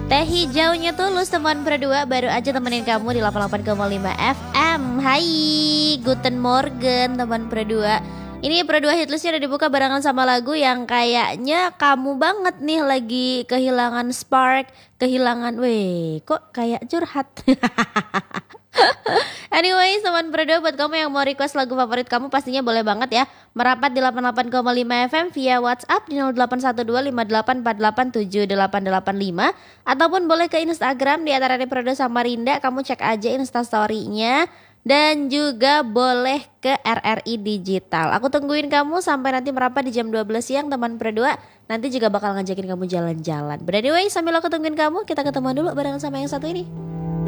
Teh hijaunya tulus teman berdua baru aja temenin kamu di 88,5 FM. Hai, guten morgen teman berdua. Ini berdua hitlistnya udah dibuka barengan sama lagu yang kayaknya kamu banget nih lagi kehilangan spark, kehilangan, weh kok kayak curhat. Anyway, teman berdua buat kamu yang mau request lagu favorit kamu pastinya boleh banget ya. Merapat di 88,5 FM via WhatsApp di 081258487885 ataupun boleh ke Instagram di @radioprodo Samarinda, kamu cek aja Instastory-nya dan juga boleh ke RRI Digital. Aku tungguin kamu sampai nanti merapat di jam 12 siang teman berdua. Nanti juga bakal ngajakin kamu jalan-jalan. But anyway, sambil aku tungguin kamu, kita ketemu dulu barengan sama yang satu ini.